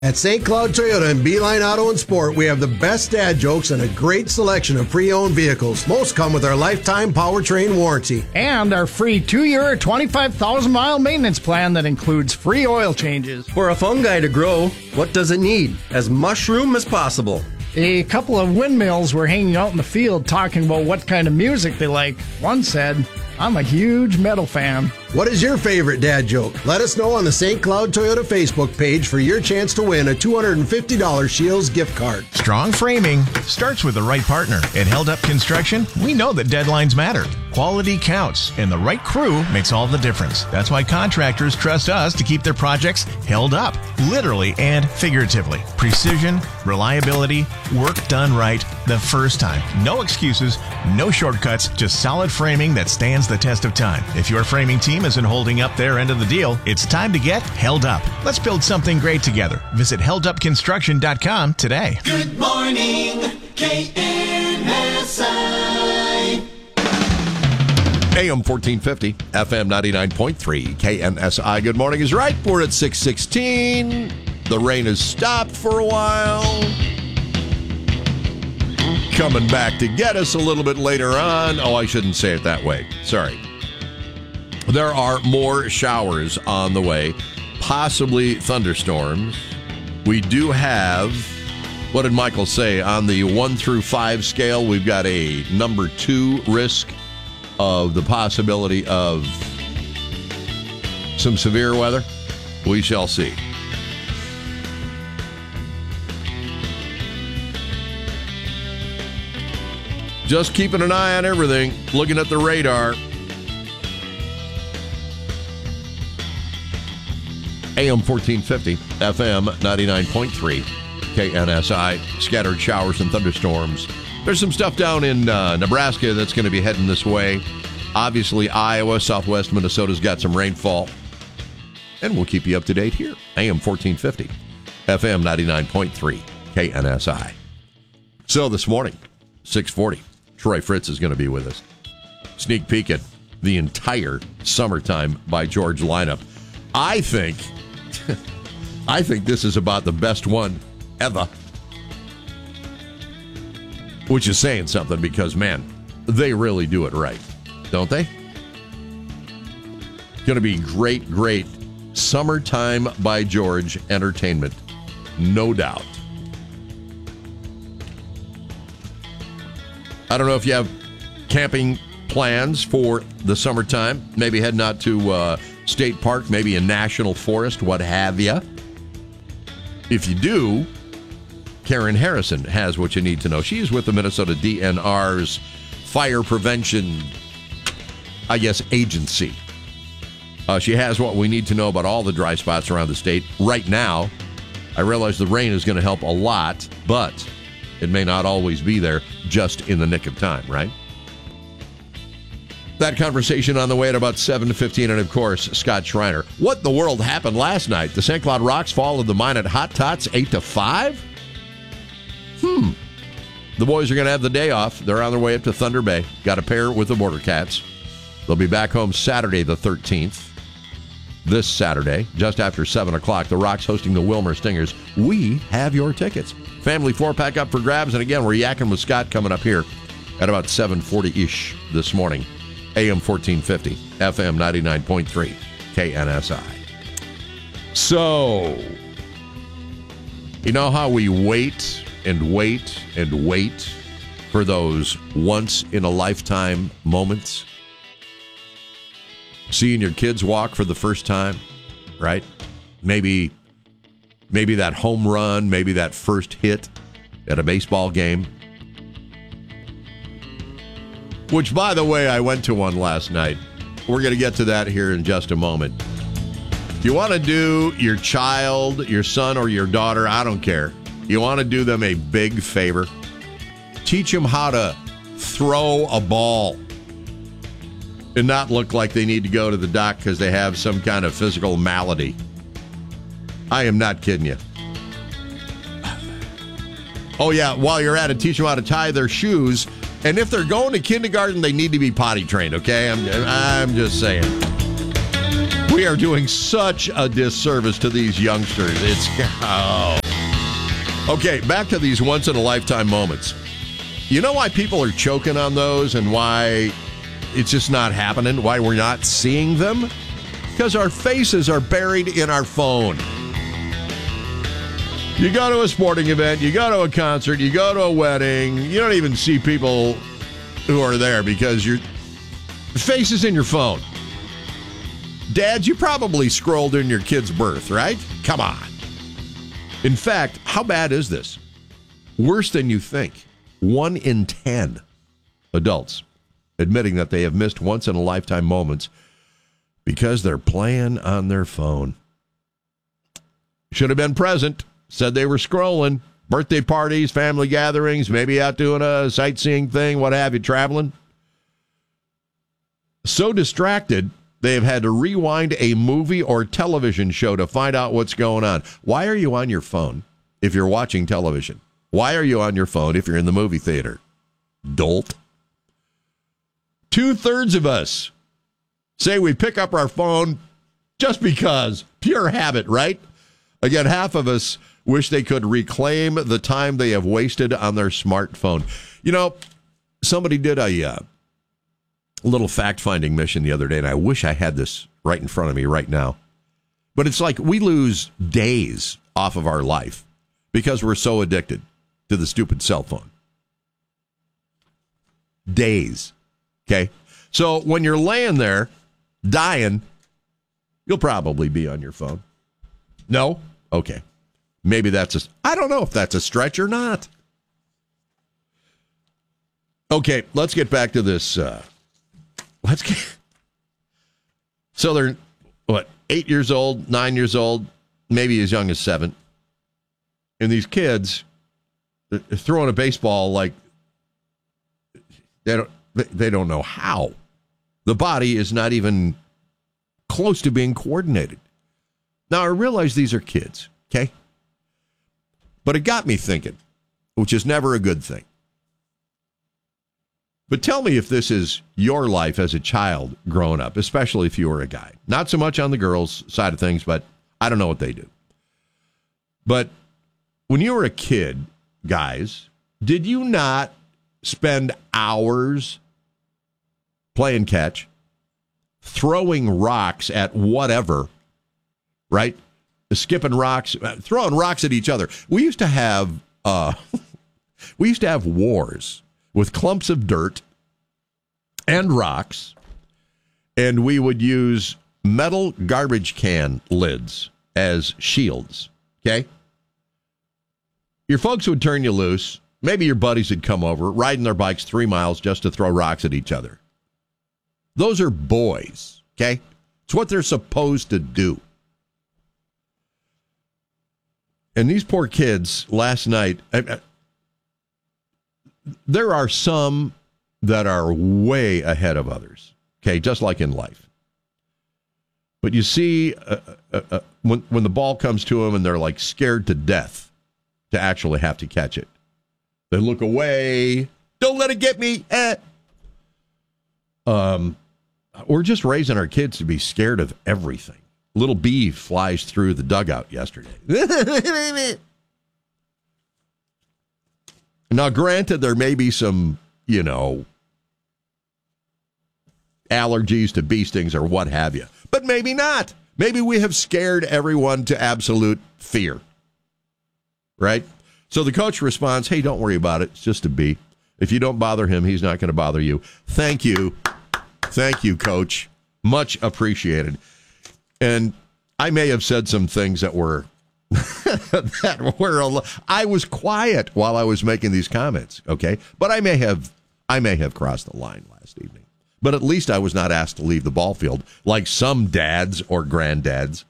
At St. Cloud Toyota and Beeline Auto and Sport, we have the best dad jokes and a great selection of pre-owned vehicles. Most come with our lifetime powertrain warranty. And our free 2-year, 25,000-mile maintenance plan that includes free oil changes. For a fungi to grow, what does it need? As mushroom as possible. A couple of windmills were hanging out in the field talking about what kind of music they like. One said, "I'm a huge metal fan." What is your favorite dad joke? Let us know on the St. Cloud Toyota Facebook page for your chance to win a $250 Shields gift card. Strong framing starts with the right partner. At Held Up Construction, we know that deadlines matter. Quality counts, and the right crew makes all the difference. That's why contractors trust us to keep their projects held up, literally and figuratively. Precision, reliability, work done right the first time. No excuses, no shortcuts, just solid framing that stands the test of time. If your framing team isn't holding up their end of the deal, it's time to get held up. Let's build something great together. Visit heldupconstruction.com today. Good morning, KNSI. AM 1450, FM 99.3, KNSI. Good morning is right. We're at 6:16. The rain has stopped for a while. Coming back to get us a little bit later on. Oh, I shouldn't say it that way. Sorry. There are more showers on the way, possibly thunderstorms. We do have, what did Michael say? On the 1 through 5 scale, we've got a number 2 risk of the possibility of some severe weather. We shall see. Just keeping an eye on everything, looking at the radar. AM 1450, FM 99.3, KNSI. Scattered showers and thunderstorms. There's some stuff down in Nebraska that's going to be heading this way. Obviously, Iowa, southwest Minnesota's got some rainfall. And we'll keep you up to date here. AM 1450, FM 99.3, KNSI. So this morning, 6:40, Troy Fritz is going to be with us. Sneak peek at the entire Summertime by George lineup. I think this is about the best one ever. Which is saying something because, man, they really do it right, don't they? Going to be great Summertime by George entertainment, no doubt. I don't know if you have camping plans for the summertime, maybe heading out to state park, maybe a national forest, what have you. If you do, Karen Harrison has what you need to know. She's with the Minnesota DNR's fire prevention, agency. She has what we need to know about all the dry spots around the state. Right now, I realize the rain is going to help a lot, but it may not always be there just in the nick of time, right? That conversation on the way at about 7:15, and of course, Scott Schreiner. What in the world happened last night? The St. Cloud Rocks fall of the Minot Hot Tots 8-5? The boys are going to have the day off. They're on their way up to Thunder Bay. Got a pair with the Border Cats. They'll be back home Saturday the 13th. This Saturday, just after 7 o'clock, the Rocks hosting the Wilmer Stingers. We have your tickets. Family 4-pack up for grabs. And again, we're yakking with Scott coming up here at about 7:40-ish this morning. AM 1450, FM 99.3, KNSI. So, you know how we wait and wait and wait for those once-in-a-lifetime moments? Seeing your kids walk for the first time, right? Maybe that home run, maybe that first hit at a baseball game. Which, by the way, I went to one last night. We're going to get to that here in just a moment. You want to do your child, your son or your daughter, I don't care. You want to do them a big favor. Teach them how to throw a ball and not look like they need to go to the doc because they have some kind of physical malady. I am not kidding you. Oh, yeah, while you're at it, teach them how to tie their shoes. And if they're going to kindergarten, they need to be potty trained, okay? I'm just saying. We are doing such a disservice to these youngsters. It's okay. Back to these once-in-a-lifetime moments. You know why people are choking on those and why it's just not happening? Why we're not seeing them? Because our faces are buried in our phone. You go to a sporting event, you go to a concert, you go to a wedding, you don't even see people who are there because your face is in your phone. Dads, you probably scrolled in your kid's birth, right? Come on. In fact, how bad is this? Worse than you think. 1 in 10 adults admitting that they have missed once-in-a-lifetime moments because they're playing on their phone. Should have been present. Said they were scrolling. Birthday parties, family gatherings, maybe out doing a sightseeing thing, what have you, traveling. So distracted, they have had to rewind a movie or television show to find out what's going on. Why are you on your phone if you're watching television? Why are you on your phone if you're in the movie theater? Dolt. 2/3 of us say we pick up our phone just because. Pure habit, right? Again, half of us wish they could reclaim the time they have wasted on their smartphone. You know, somebody did a little fact-finding mission the other day, and I wish I had this right in front of me right now. But it's like we lose days off of our life because we're so addicted to the stupid cell phone. Days. Okay? So when you're laying there dying, you'll probably be on your phone. No? Okay. Maybe I don't know if that's a stretch or not. Okay, let's get back to this. So they're, 8 years old, 9 years old, maybe as young as 7. And these kids are throwing a baseball like they don't know how. The body is not even close to being coordinated. Now, I realize these are kids, okay? But it got me thinking, which is never a good thing. But tell me if this is your life as a child growing up, especially if you were a guy. Not so much on the girls' side of things, but I don't know what they do. But when you were a kid, guys, did you not spend hours playing catch, throwing rocks at whatever, right? Skipping rocks, throwing rocks at each other. We used to have wars with clumps of dirt and rocks, and we would use metal garbage can lids as shields, okay? Your folks would turn you loose. Maybe your buddies would come over, riding their bikes 3 miles just to throw rocks at each other. Those are boys, okay? It's what they're supposed to do. And these poor kids last night, there are some that are way ahead of others, okay, just like in life. But you see, when the ball comes to them and they're like scared to death to actually have to catch it, they look away. Don't let it get me. We're just raising our kids to be scared of everything. Little bee flies through the dugout yesterday. Now, granted, there may be some, allergies to bee stings or what have you, but maybe not. Maybe we have scared everyone to absolute fear, right? So the coach responds, hey, don't worry about it. It's just a bee. If you don't bother him, he's not going to bother you. Thank you. Thank you, Coach. Much appreciated. And I may have said some things that were I was quiet while I was making these comments, okay? But I may have crossed the line last evening. But at least I was not asked to leave the ball field like some dads or granddads.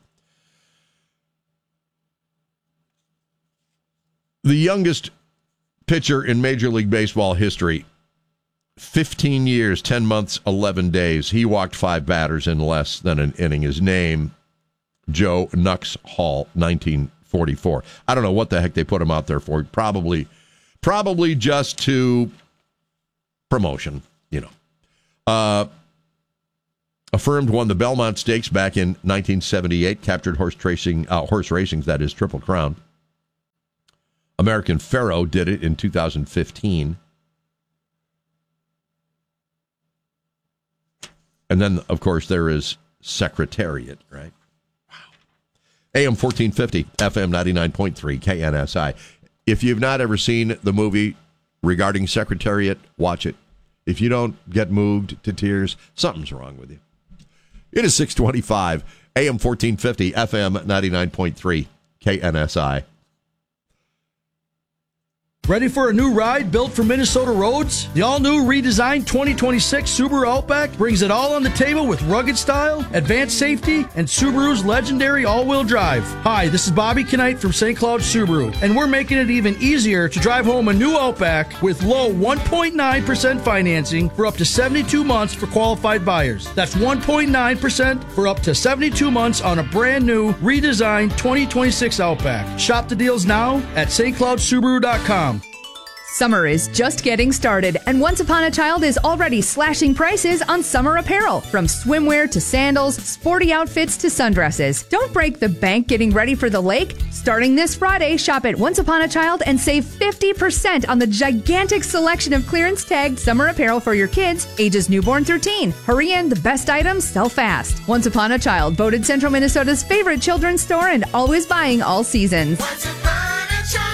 The youngest pitcher in Major League Baseball history, 15 years, 10 months, 11 days. He walked 5 batters in less than an inning. His name, Joe Nux Hall, 1944. I don't know what the heck they put him out there for. Probably just to promotion, Affirmed won the Belmont Stakes back in 1978, captured horse racing, that is, Triple Crown. American Pharoah did it in 2015. And then, of course, there is Secretariat, right? Wow. AM 1450, FM 99.3, KNSI. If you've not ever seen the movie regarding Secretariat, watch it. If you don't get moved to tears, something's wrong with you. It is 625, AM 1450, FM 99.3, KNSI. Ready for a new ride built for Minnesota roads? The all-new redesigned 2026 Subaru Outback brings it all on the table with rugged style, advanced safety, and Subaru's legendary all-wheel drive. Hi, this is Bobby Knight from St. Cloud Subaru, and we're making it even easier to drive home a new Outback with low 1.9% financing for up to 72 months for qualified buyers. That's 1.9% for up to 72 months on a brand new, redesigned 2026 Outback. Shop the deals now at stcloudsubaru.com. Summer is just getting started, and Once Upon a Child is already slashing prices on summer apparel. From swimwear to sandals, sporty outfits to sundresses. Don't break the bank getting ready for the lake. Starting this Friday, shop at Once Upon a Child and save 50% on the gigantic selection of clearance tagged summer apparel for your kids, ages newborn through teen. Hurry in, the best items sell fast. Once Upon a Child, voted Central Minnesota's favorite children's store and always buying all seasons. Once upon a child.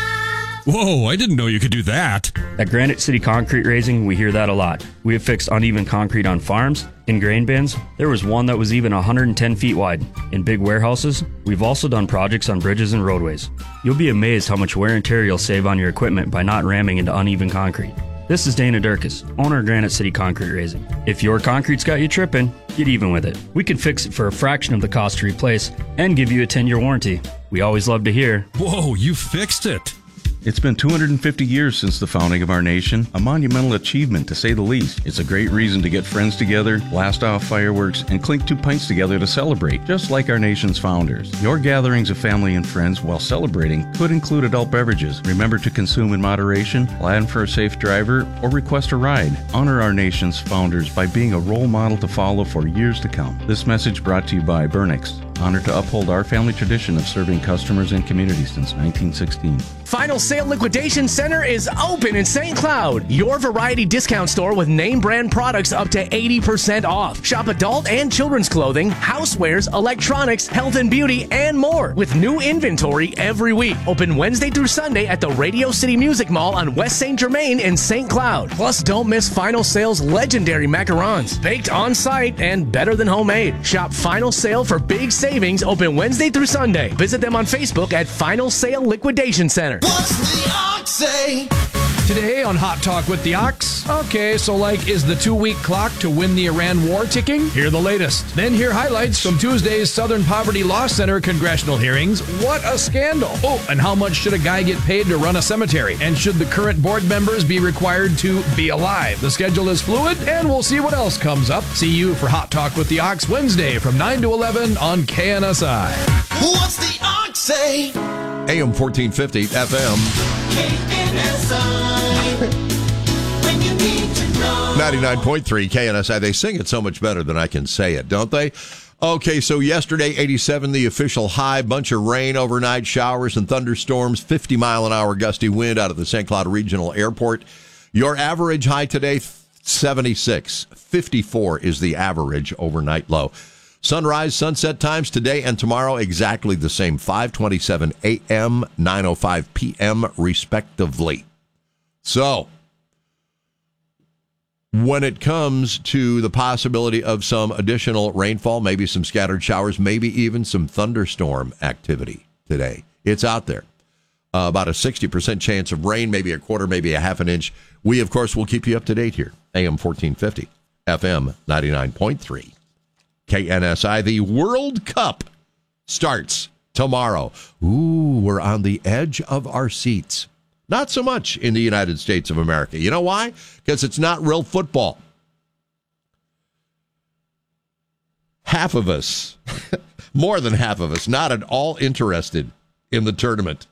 Whoa, I didn't know you could do that. At Granite City Concrete Raising, we hear that a lot. We have fixed uneven concrete on farms, in grain bins. There was one that was even 110 feet wide. In big warehouses, we've also done projects on bridges and roadways. You'll be amazed how much wear and tear you'll save on your equipment by not ramming into uneven concrete. This is Dana Durkis, owner of Granite City Concrete Raising. If your concrete's got you tripping, get even with it. We can fix it for a fraction of the cost to replace and give you a 10-year warranty. We always love to hear, "Whoa, you fixed it." It's been 250 years since the founding of our nation, a monumental achievement to say the least. It's a great reason to get friends together, blast off fireworks, and clink 2 pints together to celebrate, just like our nation's founders. Your gatherings of family and friends while celebrating could include adult beverages. Remember to consume in moderation, plan for a safe driver, or request a ride. Honor our nation's founders by being a role model to follow for years to come. This message brought to you by Burnix. Honored to uphold our family tradition of serving customers and communities since 1916. Final Sale Liquidation Center is open in St. Cloud. Your variety discount store with name brand products up to 80% off. Shop adult and children's clothing, housewares, electronics, health and beauty, and more. With new inventory every week. Open Wednesday through Sunday at the Radio City Music Mall on West St. Germain in St. Cloud. Plus, don't miss Final Sale's legendary macarons. Baked on site and better than homemade. Shop Final Sale for big savings open Wednesday through Sunday. Visit them on Facebook at Final Sale Liquidation Center. What's the ox say? Today on Hot Talk with the Ox. Okay, so is the 2-week clock to win the Iran war ticking? Hear the latest. Then hear highlights from Tuesday's Southern Poverty Law Center congressional hearings. What a scandal. Oh, and how much should a guy get paid to run a cemetery? And should the current board members be required to be alive? The schedule is fluid, and we'll see what else comes up. See you for Hot Talk with the Ox Wednesday from 9 to 11 on KNSI. What's the ox say? AM 1450, FM KNSI. When you need to know. 99.3 KNSI. They sing it so much better than I can say it, don't they? Okay, so yesterday, 87, the official high. Bunch of rain overnight, showers and thunderstorms, 50-mile-an-hour gusty wind out of the St. Cloud Regional Airport. Your average high today, 76. 54 is the average overnight low. Sunrise, sunset times today and tomorrow exactly the same, 5:27 a.m., 9:05 p.m., respectively. So, when it comes to the possibility of some additional rainfall, maybe some scattered showers, maybe even some thunderstorm activity today, it's out there. About a 60% chance of rain, maybe a quarter, maybe a half an inch. We, of course, will keep you up to date here. AM 1450, FM 99.3. KNSI. The World Cup starts tomorrow. Ooh, we're on the edge of our seats. Not so much in the United States of America. You know why? Because it's not real football. Half of us, more than half of us, not at all interested in the tournament.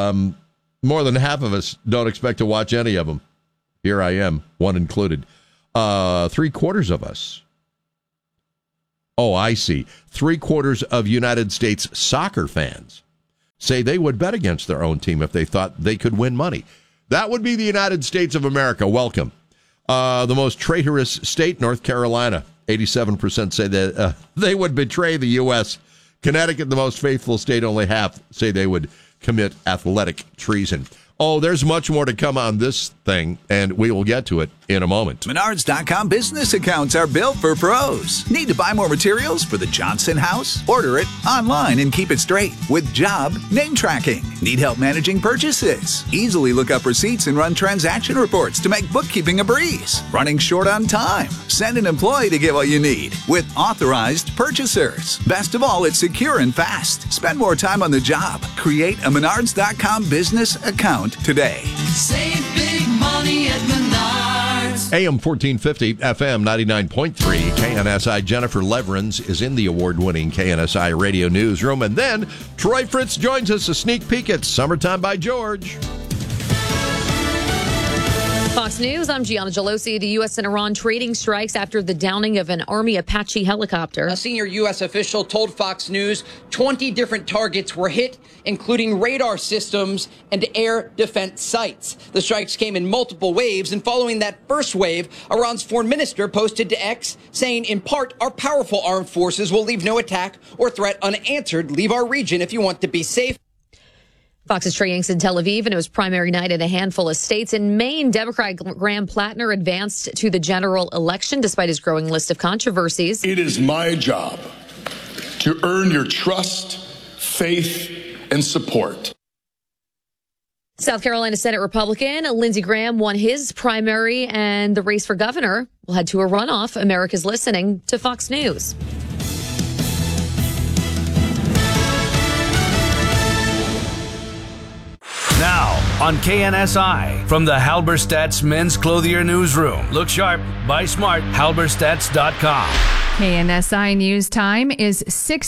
More than half of us don't expect to watch any of them. Here I am, one included. 3/4 of us. Oh, I see. 3/4 of United States soccer fans say they would bet against their own team if they thought they could win money. That would be the United States of America. Welcome. The most traitorous state, North Carolina. 87% say that they would betray the U.S. Connecticut, the most faithful state, only half say they would commit athletic treason. Oh, there's much more to come on this thing, and we will get to it in a moment. Menards.com business accounts are built for pros. Need to buy more materials for the Johnson house? Order it online and keep it straight with job name tracking. Need help managing purchases? Easily look up receipts and run transaction reports to make bookkeeping a breeze. Running short on time? Send an employee to get what you need with authorized purchasers. Best of all, it's secure and fast. Spend more time on the job. Create a Menards.com business account today. Save big money at Menards. AM 1450, FM 99.3, KNSI. Jennifer Leverins is in the award-winning KNSI radio newsroom. And then Troy Fritz joins us, a sneak peek at Summertime by George. Fox News, I'm Gianna Gelosi. The U.S. and Iran trading strikes after the downing of an Army Apache helicopter. A senior U.S. official told Fox News 20 different targets were hit, including radar systems and air defense sites. The strikes came in multiple waves, and following that first wave, Iran's foreign minister posted to X saying, in part, our powerful armed forces will leave no attack or threat unanswered. Leave our region if you want to be safe. Fox's Trey Yanks in Tel Aviv, and it was primary night in a handful of states. In Maine, Democrat Graham Plattner advanced to the general election despite his growing list of controversies. It is my job to earn your trust, faith, and support. South Carolina Senate Republican Lindsey Graham won his primary, and the race for governor will head to a runoff. America's listening to Fox News. Now on KNSI from the Halberstadt's Men's Clothier Newsroom. Look sharp, buy smart, halberstadts.com. KNSI News Time is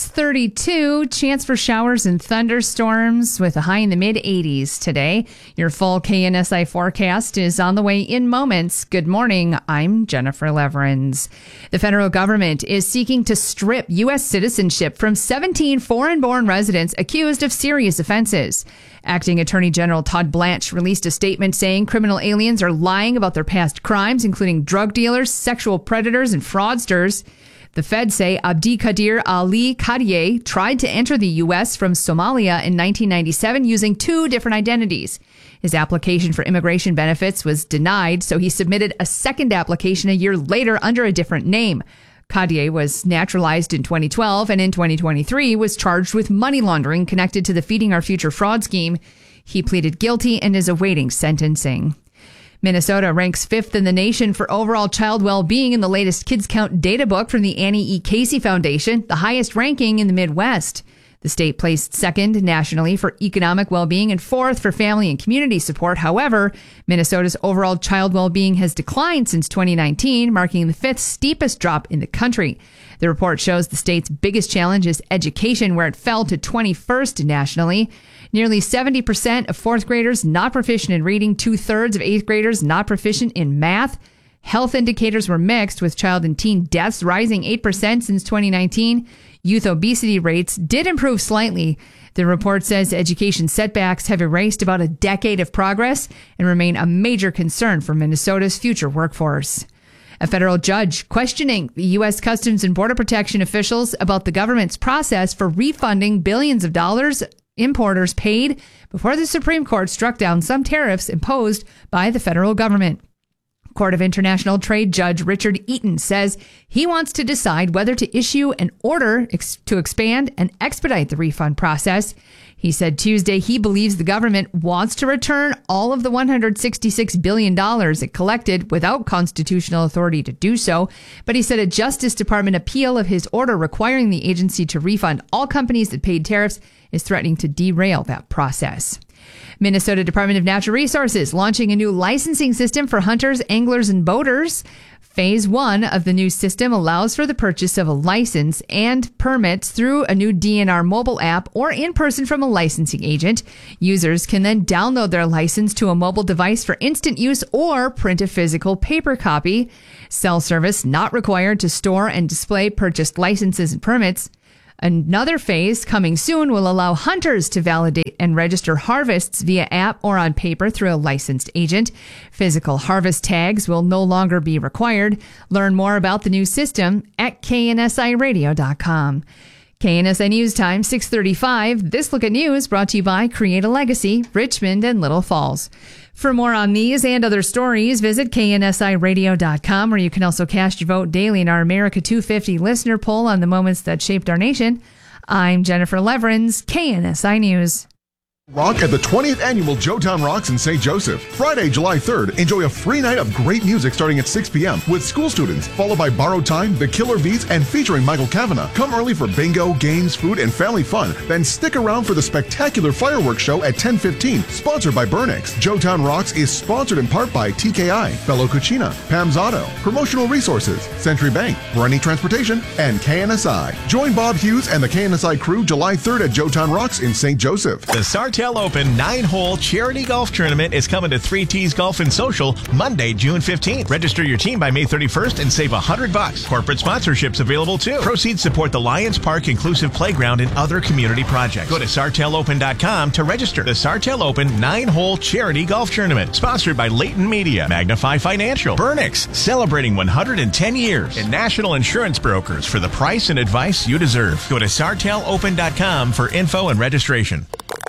6:32. Chance for showers and thunderstorms with a high in the mid-80s today. Your full KNSI forecast is on the way in moments. Good morning. I'm Jennifer Leverins. The federal government is seeking to strip U.S. citizenship from 17 foreign-born residents accused of serious offenses. Acting Attorney General Todd Blanche released a statement saying criminal aliens are lying about their past crimes, including drug dealers, sexual predators, and fraudsters. The feds say Abdi Kadir Ali Kadie tried to enter the U.S. from Somalia in 1997 using 2 different identities. His application for immigration benefits was denied, so he submitted a second application a year later under a different name. Kadie was naturalized in 2012 and in 2023 was charged with money laundering connected to the Feeding Our Future fraud scheme. He pleaded guilty and is awaiting sentencing. Minnesota ranks 5th in the nation for overall child well-being in the latest Kids Count data book from the Annie E. Casey Foundation, the highest ranking in the Midwest. The state placed 2nd nationally for economic well-being and 4th for family and community support. However, Minnesota's overall child well-being has declined since 2019, marking the 5th steepest drop in the country. The report shows the state's biggest challenge is education, where it fell to 21st nationally. Nearly 70% of 4th graders not proficient in reading, 2/3 of 8th graders not proficient in math. Health indicators were mixed, with child and teen deaths rising 8% since 2019. Youth obesity rates did improve slightly. The report says education setbacks have erased about a decade of progress and remain a major concern for Minnesota's future workforce. A federal judge questioning the U.S. Customs and Border Protection officials about the government's process for refunding billions of dollars importers paid before the Supreme Court struck down some tariffs imposed by the federal government. Court of International Trade Judge Richard Eaton says he wants to decide whether to issue an order to expand and expedite the refund process. He said Tuesday he believes the government wants to return all of the $166 billion it collected without constitutional authority to do so. But he said a Justice Department appeal of his order requiring the agency to refund all companies that paid tariffs is threatening to derail that process. Minnesota Department of Natural Resources launching a new licensing system for hunters, anglers, and boaters. Phase 1 of the new system allows for the purchase of a license and permits through a new DNR mobile app or in person from a licensing agent. Users can then download their license to a mobile device for instant use or print a physical paper copy. Cell service not required to store and display purchased licenses and permits. Another phase coming soon will allow hunters to validate and register harvests via app or on paper through a licensed agent. Physical harvest tags will no longer be required. Learn more about the new system at KNSIRadio.com. KNSI News Time, 6:35. This Look at News brought to you by Create a Legacy, Richmond and Little Falls. For more on these and other stories, visit KNSIRadio.com, where you can also cast your vote daily in our America 250 listener poll on the moments that shaped our nation. I'm Jennifer Leverins, KNSI News. Rock at the 20th Annual Joetown Rocks in St. Joseph. Friday, July 3rd, enjoy a free night of great music starting at 6 p.m. with school students, followed by Borrowed Time, The Killer Bees, and featuring Michael Kavanagh. Come early for bingo, games, food, and family fun. Then stick around for the spectacular fireworks show at 10:15, sponsored by Burnix. Joetown Rocks is sponsored in part by TKI, Bello Cucina, Pam's Auto, Promotional Resources, Century Bank, Brenny Transportation, and KNSI. Join Bob Hughes and the KNSI crew July 3rd at Joetown Rocks in St. Joseph. The Sartell Open 9-hole charity golf tournament is coming to 3 T's Golf and Social Monday, June 15th. Register your team by May 31st and save $100. Corporate sponsorships available too. Proceeds support the Lions Park Inclusive Playground and other community projects. Go to SartellOpen.com to register. The Sartell Open 9-hole charity golf tournament, sponsored by Leighton Media, Magnify Financial, Burnix, celebrating 110 years, and National Insurance Brokers for the price and advice you deserve. Go to SartellOpen.com for info and registration.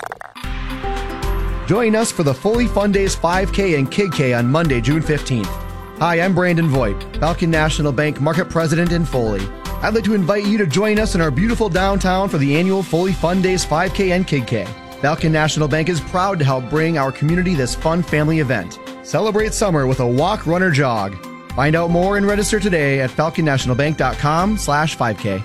Join us for the Foley Fun Days 5K and Kid K on Monday, June 15th. Hi, I'm Brandon Voigt, Falcon National Bank Market President in Foley. I'd like to invite you to join us in our beautiful downtown for the annual Foley Fun Days 5K and Kid K. Falcon National Bank is proud to help bring our community this fun family event. Celebrate summer with a walk, run, or jog. Find out more and register today at falconnationalbank.com/5K.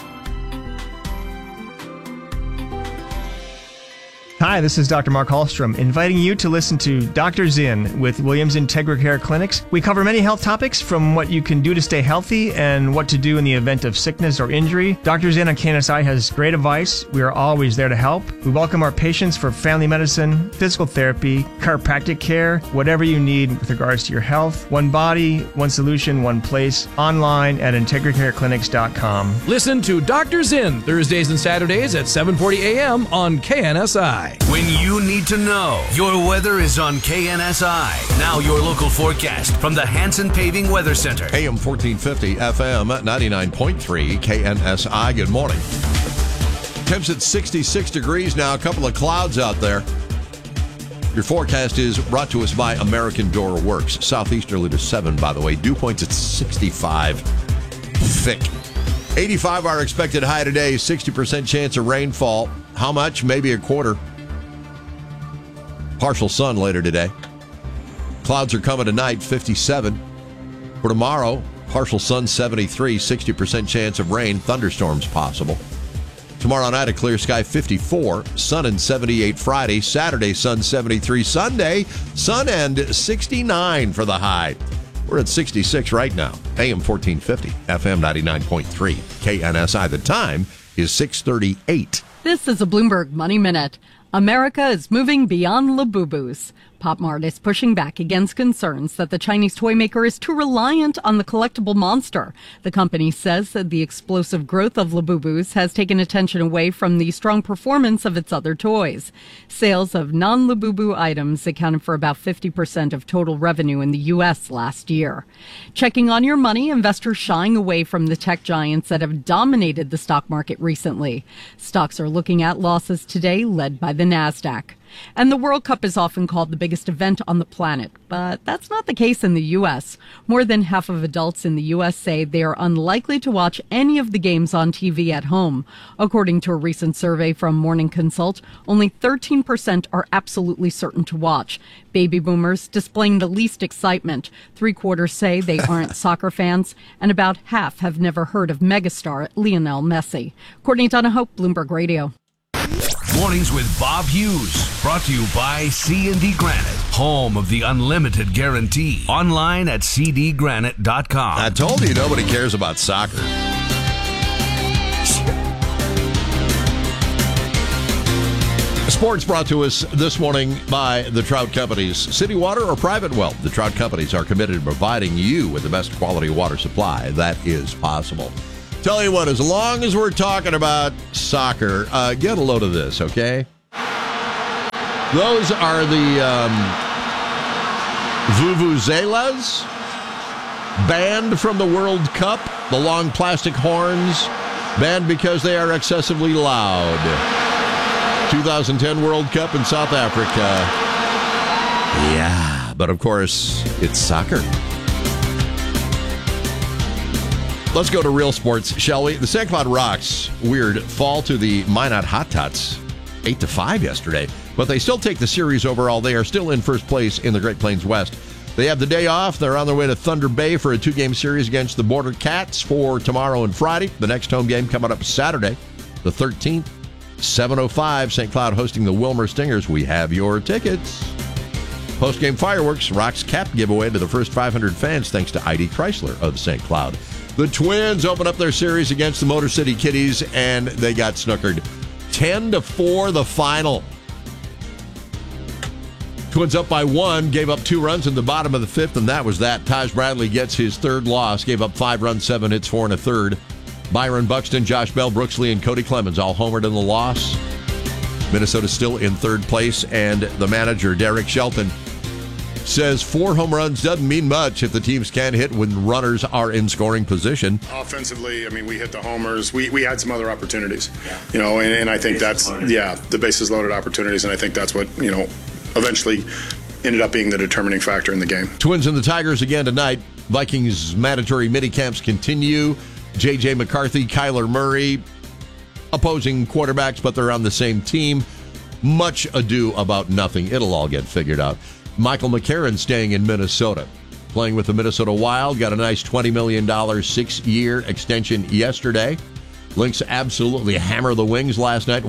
Hi, this is Dr. Mark Hallstrom, inviting you to listen to Dr. Zinn with Williams Integra Care Clinics. We cover many health topics, from what you can do to stay healthy and what to do in the event of sickness or injury. Dr. Zinn on KNSI has great advice. We are always there to help. We welcome our patients for family medicine, physical therapy, chiropractic care, whatever you need with regards to your health. One body, one solution, one place. Online at IntegraCareClinics.com. Listen to Dr. Zinn Thursdays and Saturdays at 7:40 a.m. on KNSI. When you need to know, your weather is on KNSI. Now your local forecast from the Hanson Paving Weather Center. AM 1450, FM 99.3, KNSI. Good morning. Temps at 66 degrees now, a couple of clouds out there. Your forecast is brought to us by American Door Works. Southeasterly to 7, by the way. Dew points at 65. Thick. 85 our expected high today. 60% chance of rainfall. How much? Maybe a quarter. Partial sun later today. Clouds are coming tonight, 57. For tomorrow, partial sun, 73. 60% chance of rain. Thunderstorms possible. Tomorrow night, a clear sky, 54. Sun and 78 Friday. Saturday, sun, 73. Sunday, sun and 69 for the high. We're at 66 right now. AM 1450, FM 99.3. KNSI. The time is 6:38. This is a Bloomberg Money Minute. America is moving beyond Labubus. Pop Mart is pushing back against concerns that the Chinese toy maker is too reliant on the collectible monster. The company says that the explosive growth of Labubus has taken attention away from the strong performance of its other toys. Sales of non-Labubu items accounted for about 50% of total revenue in the U.S. last year. Checking on your money, investors shying away from the tech giants that have dominated the stock market recently. Stocks are looking at losses today, led by the NASDAQ. And the World Cup is often called the biggest event on the planet, but that's not the case in the U.S. More than half of adults in the U.S. say they are unlikely to watch any of the games on TV at home. According to a recent survey from Morning Consult, only 13% are absolutely certain to watch. Baby boomers displaying the least excitement. 3/4 say they aren't soccer fans, and about half have never heard of megastar Lionel Messi. Courtney Donahoe, Bloomberg Radio. Mornings with Bob Hughes. Brought to you by C&D Granite, home of the unlimited guarantee. Online at cdgranite.com. I told you nobody cares about soccer. Sports brought to us this morning by the Trout Companies. City water or private well, the Trout Companies are committed to providing you with the best quality water supply that is possible. Tell you what, as long as we're talking about soccer, get a load of this, okay? Those are the vuvuzelas, banned from the World Cup. The long plastic horns, banned because they are excessively loud. 2010 World Cup in South Africa. Yeah, but of course, it's soccer. Let's go to real sports, shall we? The St. Cloud Rocks, weird, fall to the Minot Hot Tots 8-5 yesterday, but they still take the series overall. They are still in first place in the Great Plains West. They have the day off. They're on their way to Thunder Bay for a 2-game series against the Border Cats for tomorrow and Friday. The next home game coming up Saturday, the 13th, 7:05. St. Cloud hosting the Wilmer Stingers. We have your tickets. Post-game fireworks, Rocks cap giveaway to the first 500 fans thanks to ID Chrysler of St. Cloud. The Twins open up their series against the Motor City Kitties, and they got snookered. 10-4 the final. Twins up by 1, gave up 2 runs in the bottom of the 5th, and that was that. Taj Bradley gets his 3rd loss, gave up 5 runs, 7 hits, 4 1/3. Byron Buxton, Josh Bell, Brooks Lee, and Cody Clemens all homered in the loss. Minnesota still in 3rd place, and the manager, Derek Shelton, says 4 home runs doesn't mean much if the teams can't hit when runners are in scoring position. Offensively, I mean, we hit the homers. We had some other opportunities, and I think that's, the bases loaded opportunities, and I think that's what, eventually ended up being the determining factor in the game. Twins and the Tigers again tonight. Vikings mandatory mini camps continue. J.J. McCarthy, Kyler Murray, opposing quarterbacks, but they're on the same team. Much ado about nothing. It'll all get figured out. Michael McCarron staying in Minnesota, playing with the Minnesota Wild, got a nice $20 million 6-year extension yesterday. Lynx absolutely hammer the Wings last night,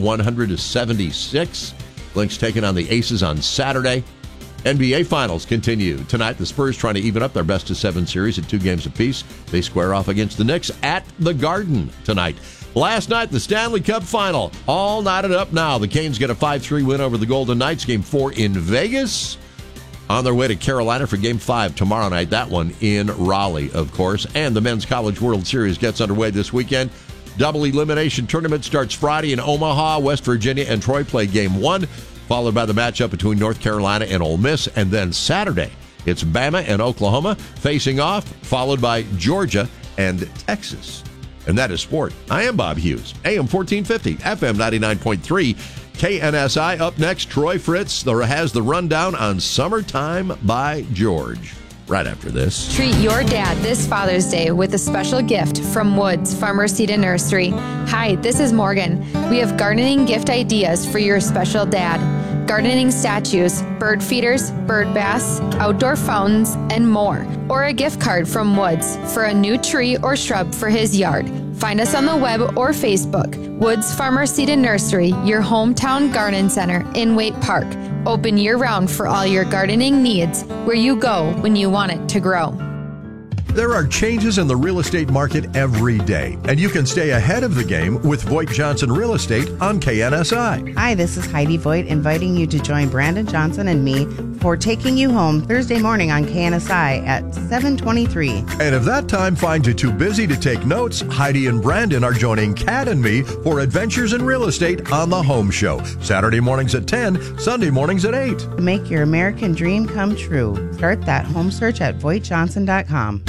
100-76. Lynx taking on the Aces on Saturday. NBA Finals continue. Tonight, the Spurs trying to even up their best-of-7 series at 2 games apiece. They square off against the Knicks at the Garden tonight. Last night, the Stanley Cup Final. All knotted up now. The Canes get a 5-3 win over the Golden Knights. Game 4 in Vegas. On their way to Carolina for Game 5 tomorrow night. That one in Raleigh, of course. And the Men's College World Series gets underway this weekend. Double elimination tournament starts Friday in Omaha. West Virginia and Troy play Game 1. Followed by the matchup between North Carolina and Ole Miss. And then Saturday, it's Bama and Oklahoma facing off, followed by Georgia and Texas. And that is sport. I am Bob Hughes, AM 1450, FM 99.3, KNSI. Up next, Troy Fritz has the rundown on Summertime by George. Right after this. Treat your dad this Father's Day with a special gift from Woods Farmer Seed and Nursery. Hi, this is Morgan. We have gardening gift ideas for your special dad. Gardening statues, bird feeders, bird baths, outdoor fountains, and more. Or a gift card from Woods for a new tree or shrub for his yard. Find us on the web or Facebook. Woods Farmer Seed and Nursery, your hometown garden center in Waite Park. Open year-round for all your gardening needs, where you go when you want it to grow. There are changes in the real estate market every day, and you can stay ahead of the game with Voigt Johnson Real Estate on KNSI. Hi, this is Heidi Voigt, inviting you to join Brandon Johnson and me for Taking You Home Thursday morning on KNSI at 7:23. And if that time finds you too busy to take notes, Heidi and Brandon are joining Kat and me for Adventures in Real Estate on The Home Show. Saturday mornings at 10, Sunday mornings at 8. To make your American dream come true, start that home search at VoigtJohnson.com.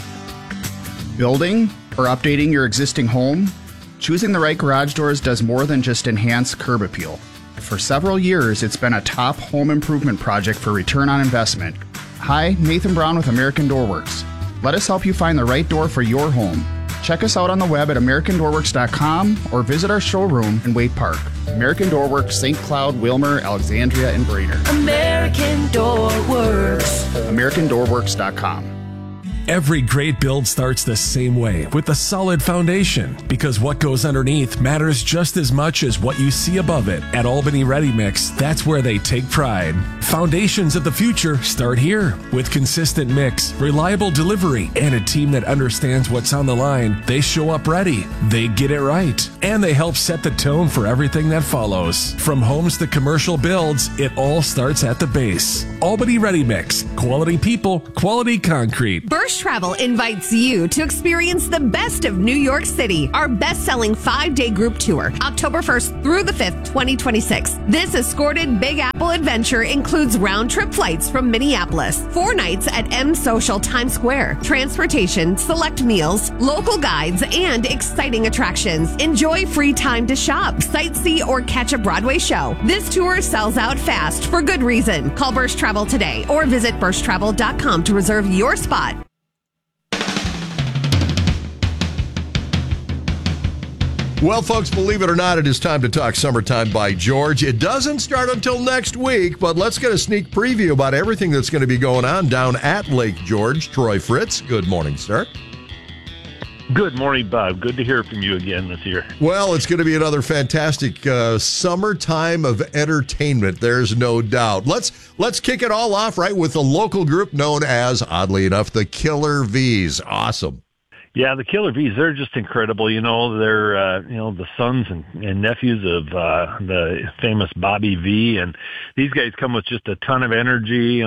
Building or updating your existing home? Choosing the right garage doors does more than just enhance curb appeal. For several years, it's been a top home improvement project for return on investment. Hi, Nathan Brown with American Door Works. Let us help you find the right door for your home. Check us out on the web at AmericanDoorWorks.com or visit our showroom in Waite Park. American Door Works, St. Cloud, Wilmer, Alexandria, and Brainerd. American Door Works. AmericanDoorWorks.com. Every great build starts the same way, with a solid foundation, because what goes underneath matters just as much as what you see above it. At Albany Ready Mix, that's where they take pride. Foundations of the future start here. With consistent mix, reliable delivery, and a team that understands what's on the line, they show up ready. They get it right. And they help set the tone for everything that follows. From homes to commercial builds, it all starts at the base. Albany Ready Mix. Quality people, quality concrete. Bursch Travel invites you to experience the best of New York City, our best-selling 5-day group tour, October 1st through the 5th, 2026. This escorted Big Apple adventure includes round-trip flights from Minneapolis, 4 nights at M Social Times Square, transportation, select meals, local guides, and exciting attractions. Enjoy free time to shop, sightsee, or catch a Broadway show. This tour sells out fast for good reason. Call Bursch Travel today or visit burschtravel.com to reserve your spot. Well, folks, believe it or not, it is time to talk Summertime by George. It doesn't start until next week, but let's get a sneak preview about everything that's going to be going on down at Lake George. Troy Fritz, good morning, sir. Good morning, Bob. Good to hear from you again this year. Well, it's going to be another fantastic summertime of entertainment. There's no doubt. Let's kick it all off right with a local group known as, oddly enough, the Killer V's. Awesome. Yeah, the Killer V's, they're just incredible. You know, they're, the sons and nephews of the famous Bobby V. And these guys come with just a ton of energy.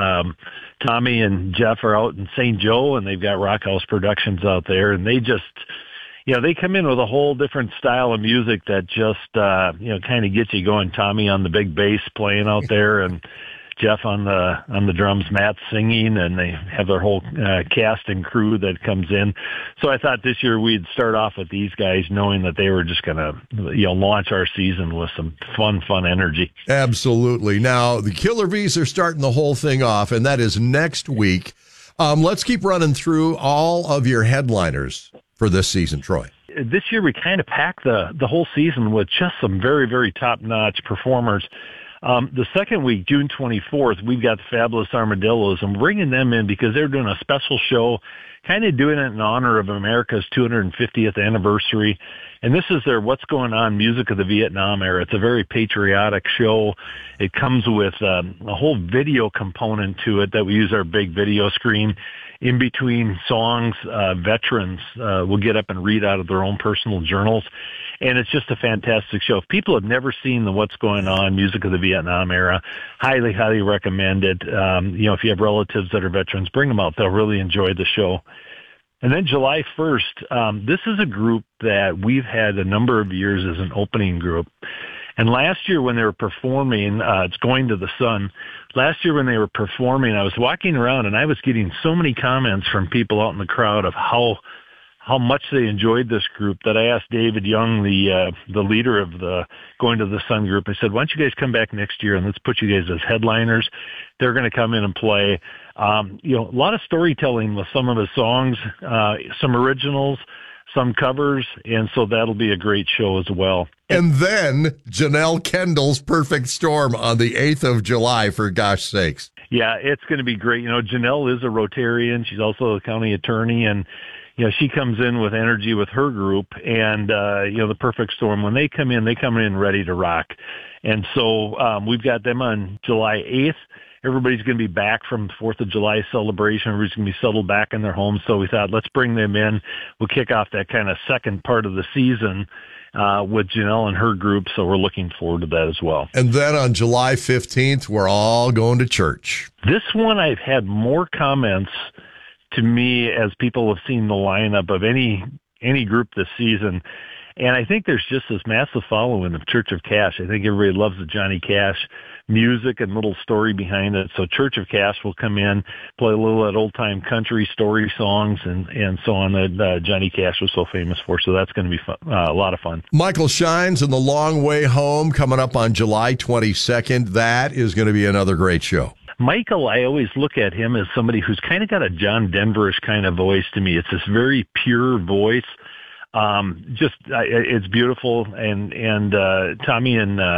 Tommy and Jeff are out in St. Joe, and they've got Rock House Productions out there. And they just, they come in with a whole different style of music that just, kind of gets you going. Tommy on the big bass playing out there, and Jeff on the drums, Matt singing, and they have their whole cast and crew that comes in. So I thought this year we'd start off with these guys, knowing that they were just going to launch our season with some fun energy. Absolutely. Now the Killer V's are starting the whole thing off, and that is next week. Let's keep running through all of your headliners for this season, Troy. This year we kind of packed the whole season with just some very, very top-notch performers. The second week, June 24th, we've got the Fabulous Armadillos, and bringing them in because they're doing a special show, kind of doing it in honor of America's 250th anniversary. And this is their What's Going On Music of the Vietnam Era. It's a very patriotic show. It comes with a whole video component to it that we use our big video screen. In between songs, veterans will get up and read out of their own personal journals. And it's just a fantastic show. If people have never seen the What's Going On Music of the Vietnam Era, highly, highly recommend it. If you have relatives that are veterans, bring them out. They'll really enjoy the show. And then July 1st, this is a group that we've had a number of years as an opening group. And last year when they were performing, it's Going to the Sun. Last year when they were performing, I was walking around and I was getting so many comments from people out in the crowd of how much they enjoyed this group that I asked David Young, the leader of the Going to the Sun group, I said, why don't you guys come back next year and let's put you guys as headliners. They're going to come in and play. A lot of storytelling with some of the songs, some originals, some covers, and so that'll be a great show as well. And then Janelle Kendall's Perfect Storm on the 8th of July, for gosh sakes. Yeah, it's going to be great. Janelle is a Rotarian. She's also a county attorney, and she comes in with energy with her group, and the Perfect Storm, when they come in ready to rock. And so we've got them on July 8th. Everybody's going to be back from the 4th of July celebration. Everybody's going to be settled back in their homes. So we thought, let's bring them in. We'll kick off that kind of second part of the season with Janelle and her group. So we're looking forward to that as well. And then on July 15th, we're all going to church. This one, I've had more comments to me as people have seen the lineup of any group this season. And I think there's just this massive following of Church of Cash. I think everybody loves the Johnny Cash music and little story behind it. So Church of Cash will come in, play a little of that old-time country story songs and so on that Johnny Cash was so famous for. So that's going to be fun, a lot of fun. Michael Shines and The Long Way Home coming up on July 22nd. That is going to be another great show. Michael, I always look at him as somebody who's kind of got a John Denverish kind of voice to me. It's this very pure voice. It's beautiful. And Tommy and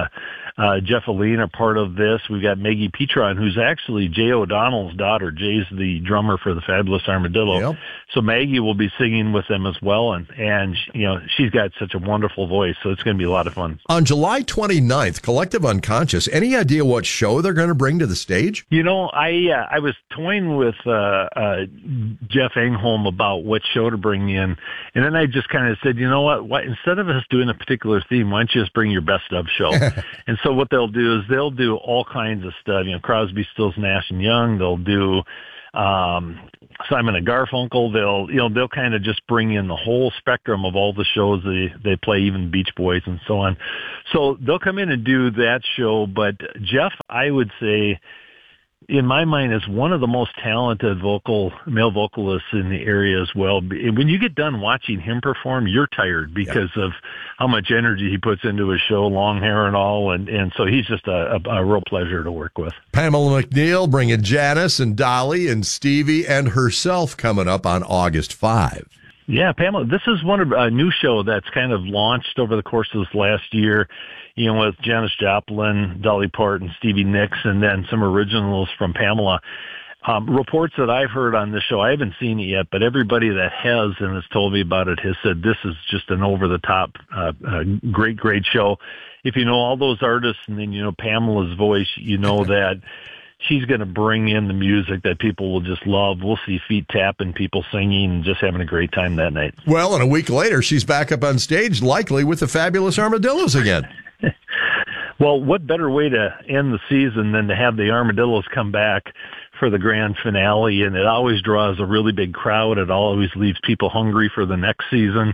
Jeff Aline are part of this. We've got Maggie Petron, who's actually Jay O'Donnell's daughter. Jay's the drummer for the Fabulous Armadillo. Yep. So Maggie will be singing with them as well. And she's got such a wonderful voice, so it's going to be a lot of fun. On July 29th, Collective Unconscious, any idea what show they're going to bring to the stage? I was toying with Jeff Engholm about what show to bring in, and then I just kind of said, you know what, instead of us doing a particular theme, why don't you just bring your best of show? And so what they'll do is they'll do all kinds of stuff. Crosby, Stills, Nash and Young. They'll do Simon and Garfunkel. They'll kind of just bring in the whole spectrum of all the shows they play, even Beach Boys and so on. So they'll come in and do that show. But Jeff, I would say, in my mind, is one of the most talented male vocalists in the area as well. When you get done watching him perform, you're tired because of how much energy he puts into his show, long hair and all. And so he's just a real pleasure to work with. Pamela McNeil bringing Janice and Dolly and Stevie and herself coming up on August 5. Yeah, Pamela, this is a new show that's kind of launched over the course of this last year, with Janis Joplin, Dolly Parton, Stevie Nicks, and then some originals from Pamela. Reports that I've heard on this show, I haven't seen it yet, but everybody that has and has told me about it has said this is just an over-the-top, great show. If you know all those artists and then you know Pamela's voice, you know that she's going to bring in the music that people will just love. We'll see feet tapping, people singing, and just having a great time that night. Well, and a week later, she's back up on stage, likely with the Fabulous Armadillos again. Well, what better way to end the season than to have the Armadillos come back for the grand finale? And it always draws a really big crowd. It always leaves people hungry for the next season.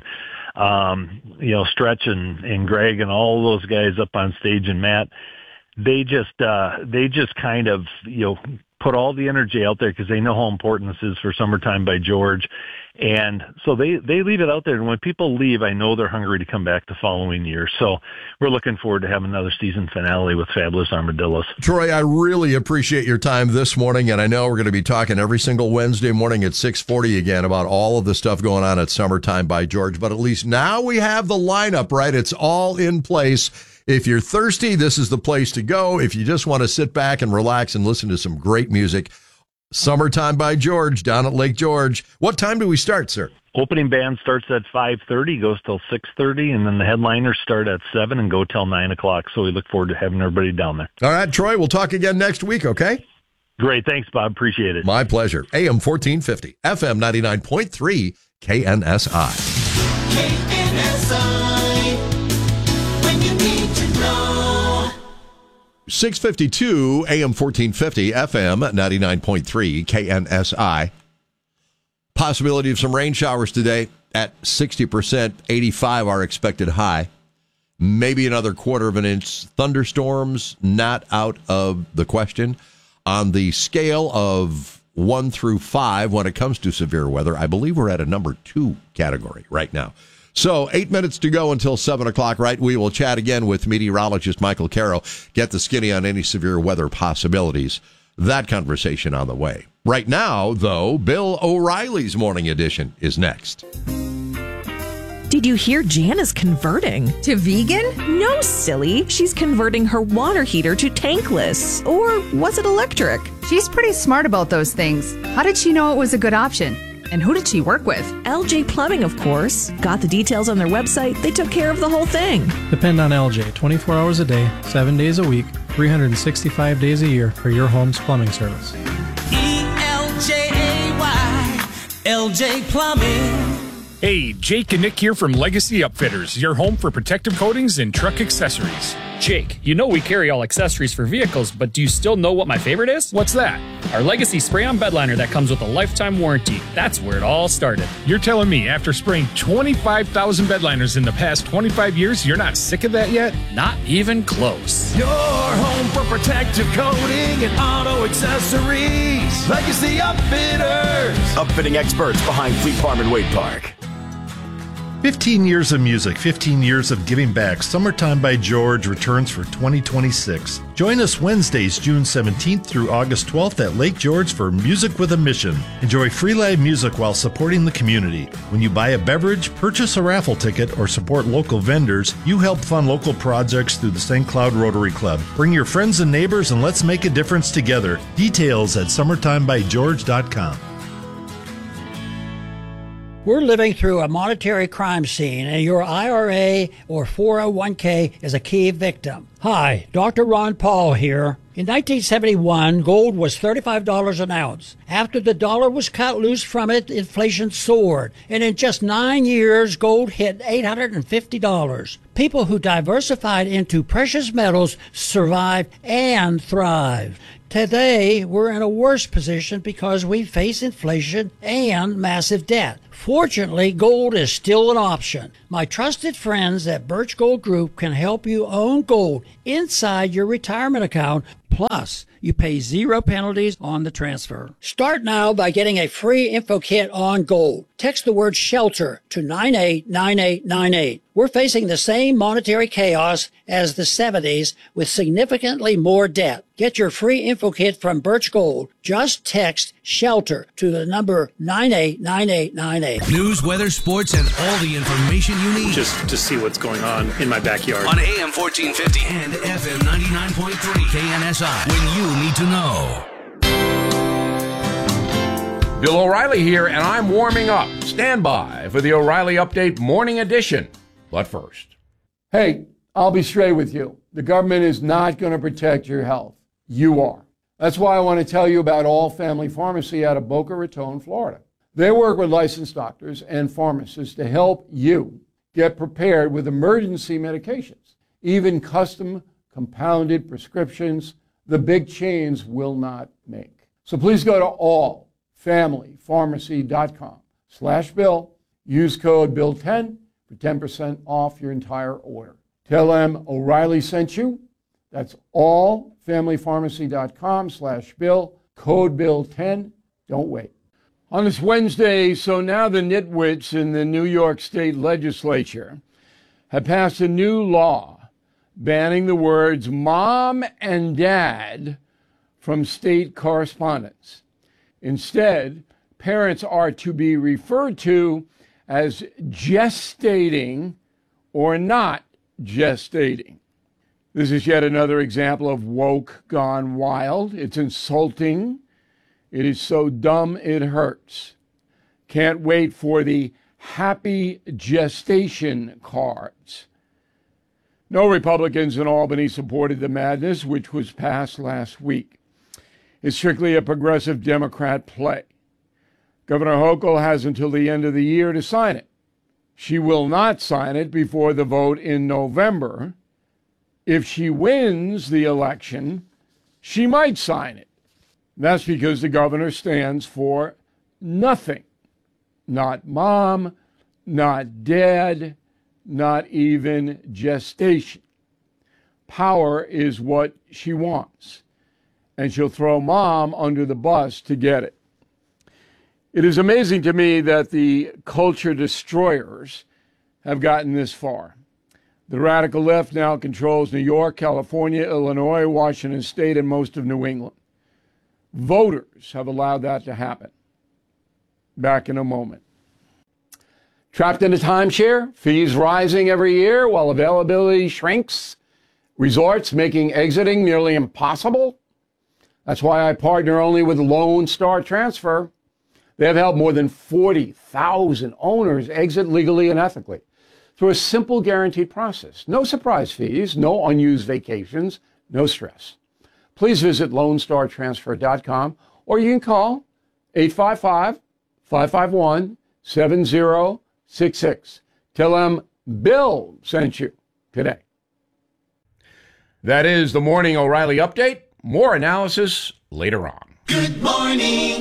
Stretch and Greg and all those guys up on stage, and Matt, they just kind of, put all the energy out there because they know how important this is for Summertime by George. And so they leave it out there. And when people leave, I know they're hungry to come back the following year. So we're looking forward to having another season finale with Fabulous Armadillos. Troy, I really appreciate your time this morning. And I know we're going to be talking every single Wednesday morning at 6:40 again about all of the stuff going on at Summertime by George. But at least now we have the lineup, right? It's all in place. If you're thirsty, this is the place to go. If you just want to sit back and relax and listen to some great music, Summertime by George down at Lake George. What time do we start, sir? Opening band starts at 5:30, goes till 6:30, and then the headliners start at 7 and go till 9 o'clock. So we look forward to having everybody down there. All right, Troy, we'll talk again next week, okay? Great. Thanks, Bob. Appreciate it. My pleasure. AM 1450, FM 99.3, KNSI. KNSI. 652 AM 1450 FM 99.3 KNSI. Possibility of some rain showers today at 60%, 85 our expected high. Maybe another quarter of an inch. Thunderstorms not out of the question. On the scale of 1 through 5 when it comes to severe weather, I believe we're at a number 2 category right now. So 8 minutes to go until 7 o'clock, right? We will chat again with meteorologist Michael Caro, get the skinny on any severe weather possibilities. That conversation on the way. Right now, though, Bill O'Reilly's Morning Edition is next. Did you hear Jan is converting? To vegan? No, silly. She's converting her water heater to tankless. Or was it electric? She's pretty smart about those things. How did she know it was a good option? And who did she work with? LJ Plumbing, of course. Got the details on their website. They took care of the whole thing. Depend on LJ 24 hours a day, 7 days a week, 365 days a year for your home's plumbing service. ELJAY, LJ Plumbing. Hey, Jake and Nick here from Legacy Upfitters, your home for protective coatings and truck accessories. Jake, you know we carry all accessories for vehicles, but do you still know what my favorite is? What's that? Our Legacy spray-on bed liner that comes with a lifetime warranty. That's where it all started. You're telling me after spraying 25,000 bed liners in the past 25 years, you're not sick of that yet? Not even close. Your home for protective coating and auto accessories. Legacy Upfitters. Upfitting experts behind Fleet Farm and Wade Park. 15 years of music, 15 years of giving back. Summertime by George returns for 2026. Join us Wednesdays, June 17th through August 12th at Lake George for Music with a Mission. Enjoy free live music while supporting the community. When you buy a beverage, purchase a raffle ticket, or support local vendors, you help fund local projects through the St. Cloud Rotary Club. Bring your friends and neighbors and let's make a difference together. Details at summertimebygeorge.com. We're living through a monetary crime scene, and your IRA or 401k is a key victim. Hi, Dr. Ron Paul here. In 1971, gold was $35 an ounce. After the dollar was cut loose from it, inflation soared. And in just 9 years, gold hit $850. People who diversified into precious metals survived and thrived. Today, we're in a worse position because we face inflation and massive debt. Fortunately, gold is still an option. My trusted friends at Birch Gold Group can help you own gold inside your retirement account. Plus, you pay 0 penalties on the transfer. Start now by getting a free info kit on gold. Text the word SHELTER to 989898. We're facing the same monetary chaos as the 70s with significantly more debt. Get your free info kit from Birch Gold. Just text SHELTER to the number 989898. News, weather, sports, and all the information you need. Just to see what's going on in my backyard. On AM 1450 and FM 99.3 KNSI. When you need to know. Bill O'Reilly here, and I'm warming up. Stand by for the O'Reilly Update Morning Edition. But first. Hey, I'll be straight with you. The government is not going to protect your health. You are. That's why I want to tell you about All Family Pharmacy out of Boca Raton, Florida. They work with licensed doctors and pharmacists to help you get prepared with emergency medications, even custom compounded prescriptions the big chains will not make. So please go to allfamilypharmacy.com/Bill. Use code BILL10 for 10% off your entire order. Tell them O'Reilly sent you. That's allfamilypharmacy.com/Bill. Code BILL10. Don't wait. On this Wednesday, so now the nitwits in the New York State Legislature have passed a new law banning the words mom and dad from state correspondence. Instead, parents are to be referred to as gestating or not gestating. This is yet another example of woke gone wild. It's insulting. It is so dumb it hurts. Can't wait for the happy gestation cards. No Republicans in Albany supported the madness, which was passed last week. It's strictly a progressive Democrat play. Governor Hochul has until the end of the year to sign it. She will not sign it before the vote in November. If she wins the election, she might sign it. That's because the governor stands for nothing. Not mom, not dad, not even gestation. Power is what she wants, and she'll throw mom under the bus to get it. It is amazing to me that the culture destroyers have gotten this far. The radical left now controls New York, California, Illinois, Washington State, and most of New England. Voters have allowed that to happen. Back in a moment. Trapped in a timeshare, fees rising every year while availability shrinks, resorts making exiting nearly impossible. That's why I partner only with Lone Star Transfer. They have helped more than 40,000 owners exit legally and ethically through a simple guaranteed process. No surprise fees, no unused vacations, no stress. Please visit LoneStarTransfer.com or you can call 855-551-7066. Tell them Bill sent you today. That is the Morning O'Reilly Update. More analysis later on. Good morning,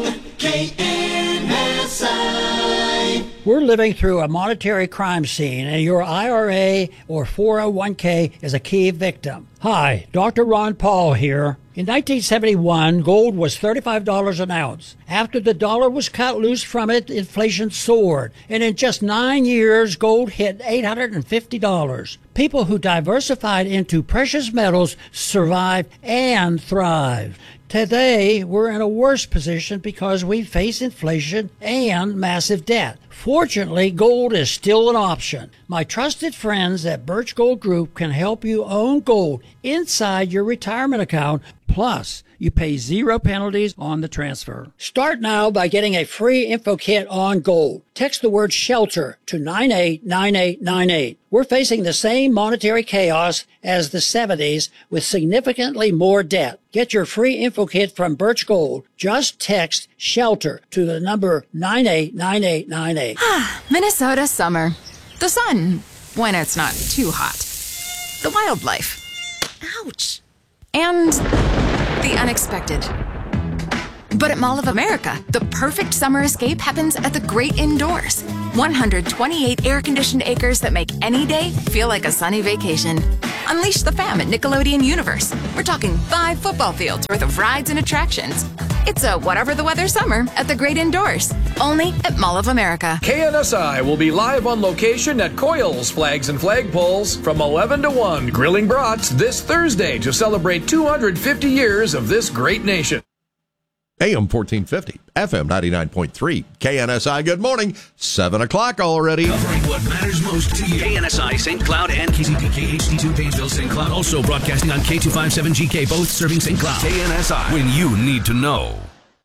KNSI. We're living through a monetary crime scene, and your IRA or 401k is a key victim. Hi, Dr. Ron Paul here. In 1971, gold was $35 an ounce. After the dollar was cut loose from it, inflation soared. And in just 9 years, gold hit $850. People who diversified into precious metals survived and thrived. Today, we're in a worse position because we face inflation and massive debt. Fortunately, gold is still an option. My trusted friends at Birch Gold Group can help you own gold inside your retirement account. Plus, you pay 0 penalties on the transfer. Start now by getting a free info kit on gold. Text the word SHELTER to 989898. We're facing the same monetary chaos as the 70s with significantly more debt. Get your free info kit from Birch Gold. Just text SHELTER to the number 989898. Minnesota summer. The sun, when it's not too hot. The wildlife. Ouch. And the unexpected. But at Mall of America, the perfect summer escape happens at the great indoors. 128 air-conditioned acres that make any day feel like a sunny vacation. Unleash the fam at Nickelodeon Universe. We're talking 5 football fields worth of rides and attractions. It's a whatever the weather summer at the great indoors. Only at Mall of America. KNSI will be live on location at Coyle's Flags and Flagpoles from 11 to 1, grilling brats this Thursday to celebrate 250 years of this great nation. AM 1450, FM 99.3, KNSI. Good morning. 7 o'clock already. Covering what matters most to you. KNSI St. Cloud and KZPK HD2 Painesville St. Cloud. Also broadcasting on K257GK, both serving St. Cloud. KNSI, when you need to know.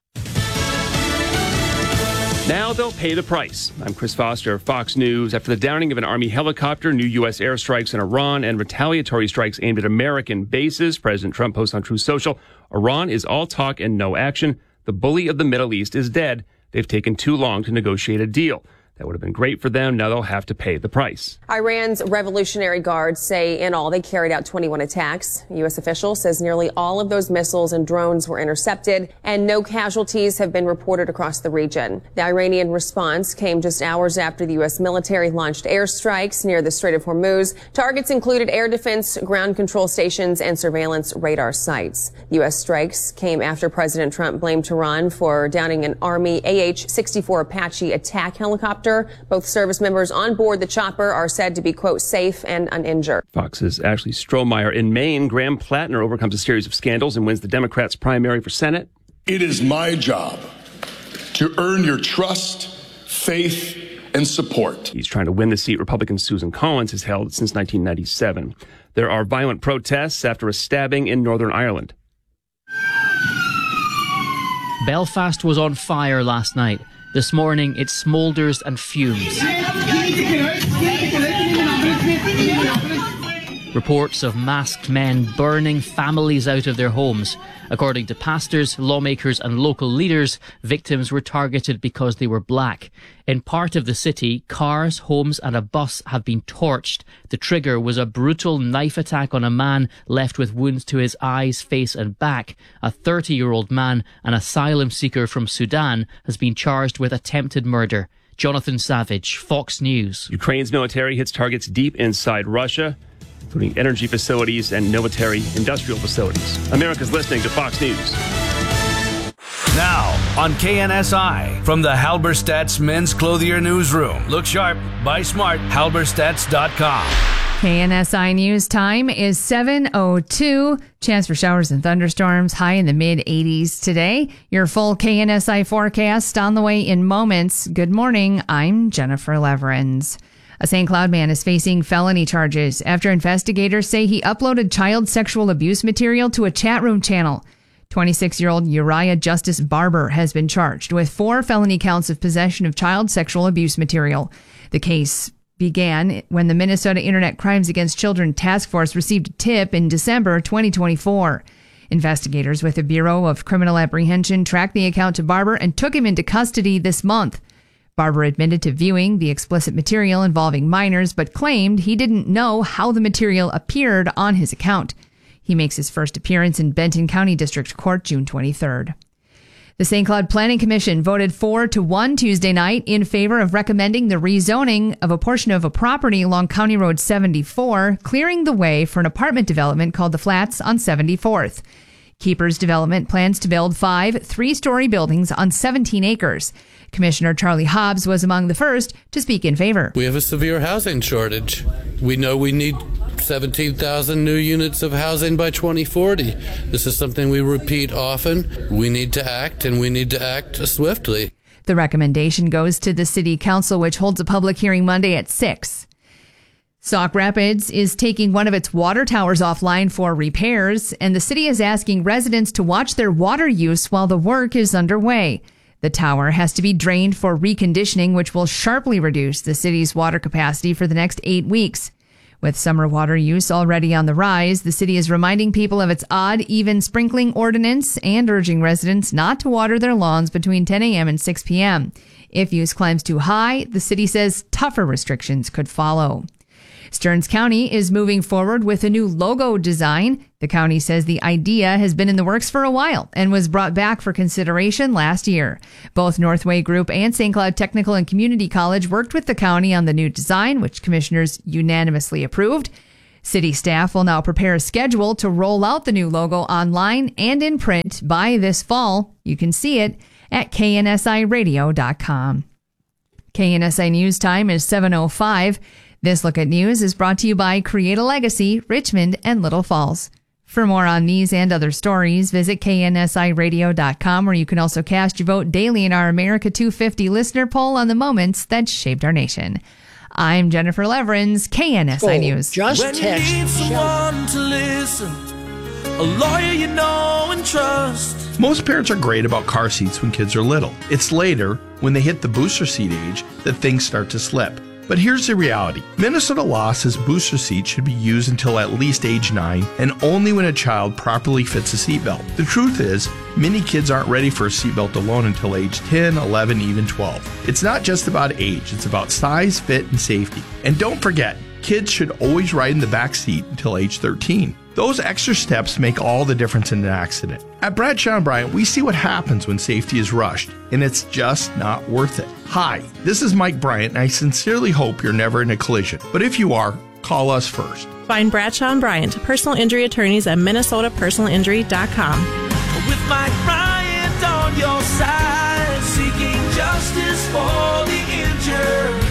Now they'll pay the price. I'm Chris Foster, Fox News. After the downing of an Army helicopter, new U.S. airstrikes in Iran, and retaliatory strikes aimed at American bases, President Trump posts on Truth Social, Iran is all talk and no action. The bully of the Middle East is dead. They've taken too long to negotiate a deal. That would have been great for them. Now they'll have to pay the price. Iran's Revolutionary Guards say in all they carried out 21 attacks. A U.S. official says nearly all of those missiles and drones were intercepted and no casualties have been reported across the region. The Iranian response came just hours after the U.S. military launched airstrikes near the Strait of Hormuz. Targets included air defense, ground control stations, and surveillance radar sites. U.S. strikes came after President Trump blamed Tehran for downing an Army AH-64 Apache attack helicopter. Both service members on board the chopper are said to be, quote, safe and uninjured. Fox's Ashley Strohmeyer. In Maine, Graham Plattner overcomes a series of scandals and wins the Democrats' primary for Senate. It is my job to earn your trust, faith, and support. He's trying to win the seat Republican Susan Collins has held since 1997. There are violent protests after a stabbing in Northern Ireland. Belfast was on fire last night. This morning, it smoulders and fumes. Reports of masked men burning families out of their homes. According to pastors, lawmakers and local leaders, victims were targeted because they were black. In part of the city, cars, homes and a bus have been torched. The trigger was a brutal knife attack on a man left with wounds to his eyes, face and back. A 30-year-old man, an asylum seeker from Sudan, has been charged with attempted murder. Jonathan Savage, Fox News. Ukraine's military hits targets deep inside Russia, including energy facilities and military industrial facilities. America's listening to Fox News. Now, on KNSI, from the Halberstadt's Men's Clothier Newsroom. Look sharp, buy smart, halberstads.com. KNSI News time is 7:02. Chance for showers and thunderstorms, high in the mid-80s today. Your full KNSI forecast on the way in moments. Good morning, I'm Jennifer Leverins. A St. Cloud man is facing felony charges after investigators say he uploaded child sexual abuse material to a chat room channel. 26-year-old Uriah Justice Barber has been charged with 4 felony counts of possession of child sexual abuse material. The case began when the Minnesota Internet Crimes Against Children Task Force received a tip in December 2024. Investigators with the Bureau of Criminal Apprehension tracked the account to Barber and took him into custody this month. Barber admitted to viewing the explicit material involving minors, but claimed he didn't know how the material appeared on his account. He makes his first appearance in Benton County District Court June 23rd. The St. Cloud Planning Commission voted 4-1 Tuesday night in favor of recommending the rezoning of a portion of a property along County Road 74, clearing the way for an apartment development called The Flats on 74th. Keepers Development plans to build 5 3-story buildings on 17 acres. Commissioner Charlie Hobbs was among the first to speak in favor. We have a severe housing shortage. We know we need 17,000 new units of housing by 2040. This is something we repeat often. We need to act, and we need to act swiftly. The recommendation goes to the City Council, which holds a public hearing Monday at 6. Sauk Rapids is taking one of its water towers offline for repairs, and the city is asking residents to watch their water use while the work is underway. The tower has to be drained for reconditioning, which will sharply reduce the city's water capacity for the next 8 weeks. With summer water use already on the rise, the city is reminding people of its odd, even sprinkling ordinance and urging residents not to water their lawns between 10 a.m. and 6 p.m. If use climbs too high, the city says tougher restrictions could follow. Stearns County is moving forward with a new logo design. The county says the idea has been in the works for a while and was brought back for consideration last year. Both Northway Group and St. Cloud Technical and Community College worked with the county on the new design, which commissioners unanimously approved. City staff will now prepare a schedule to roll out the new logo online and in print by this fall. You can see it at KNSIRadio.com. KNSI News Time is 7:05. This Look at News is brought to you by Create a Legacy, Richmond and Little Falls. For more on these and other stories, visit KNSIRadio.com, where you can also cast your vote daily in our America 250 listener poll on the moments that shaped our nation. I'm Jennifer Leverins, KNSI News. Just when text you need someone to listen, a lawyer you know and trust. Most parents are great about car seats when kids are little. It's later, when they hit the booster seat age, that things start to slip. But here's the reality. Minnesota law says booster seats should be used until at least age 9 and only when a child properly fits a seatbelt. The truth is, many kids aren't ready for a seatbelt alone until age 10, 11, even 12. It's not just about age, it's about size, fit, and safety. And don't forget, kids should always ride in the back seat until age 13. Those extra steps make all the difference in an accident. At Bradshaw & Bryant, we see what happens when safety is rushed, and it's just not worth it. Hi, this is Mike Bryant, and I sincerely hope you're never in a collision. But if you are, call us first. Find Bradshaw & Bryant, personal injury attorneys at minnesotapersonalinjury.com. With Mike Bryant on your side, seeking justice for the injured.